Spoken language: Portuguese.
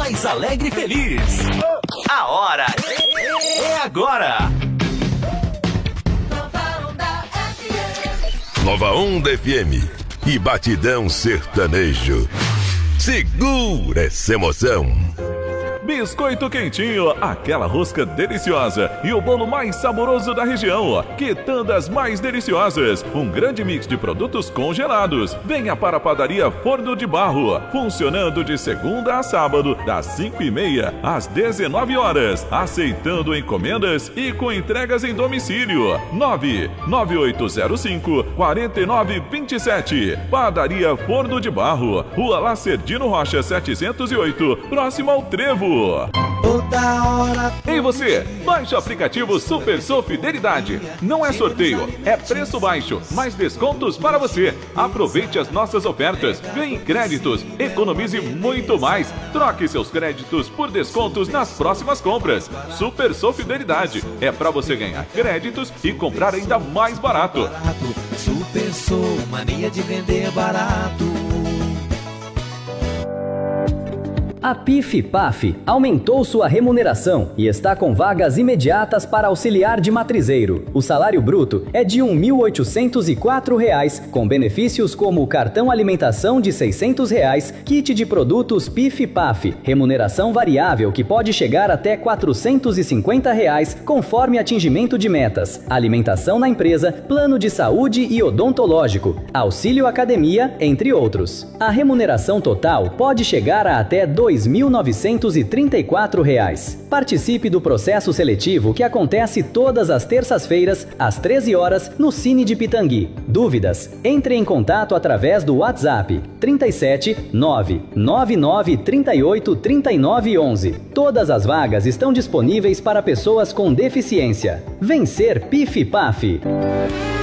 mais alegre e feliz. A hora é agora. Nova Onda FM e Batidão Sertanejo. Segura essa emoção. Biscoito quentinho, aquela rosca deliciosa e o bolo mais saboroso da região. Quitandas mais deliciosas, um grande mix de produtos congelados. Venha para a padaria Forno de Barro, funcionando de segunda a sábado, das 5h30 às 19 horas, aceitando encomendas e com entregas em domicílio. 99805-4927. Padaria Forno de Barro, Rua Lacerdino Rocha 708, próximo ao Trevo. Toda hora. E você, baixe o aplicativo Super Sou Fidelidade. Não é sorteio, é preço baixo, mais descontos para você. Aproveite as nossas ofertas, ganhe créditos, economize muito mais. Troque seus créditos por descontos nas próximas compras. Super Sou Fidelidade é para você ganhar créditos e comprar ainda mais barato. Super Sou, mania de vender barato. A PIF-PAF aumentou sua remuneração e está com vagas imediatas para auxiliar de matrizeiro. O salário bruto é de R$ 1.804, com benefícios como cartão alimentação de R$ 600, kit de produtos PIF-PAF, remuneração variável que pode chegar até R$ 450, conforme atingimento de metas, alimentação na empresa, plano de saúde e odontológico, auxílio academia, entre outros. A remuneração total pode chegar a até R$ 2.934. Participe do processo seletivo que acontece todas as terças-feiras, às 13 horas, no Cine de Pitangui. Dúvidas? Entre em contato através do WhatsApp 37 999 38 39 11. Todas as vagas estão disponíveis para pessoas com deficiência. Vencer PIF-PAF.